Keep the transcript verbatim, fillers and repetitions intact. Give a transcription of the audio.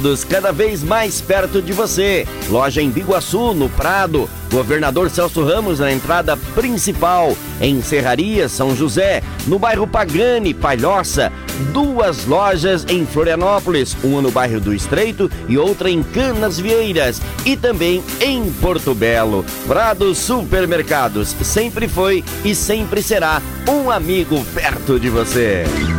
cada vez mais perto de você. Loja em Biguaçu, no Prado. Governador Celso Ramos na entrada principal. Em Serraria, São José. No bairro Pagani, Palhoça. Duas lojas em Florianópolis. Uma no bairro do Estreito e outra em Canasvieiras. E também em Porto Belo. Prado Supermercados. Sempre foi e sempre será um amigo perto de você.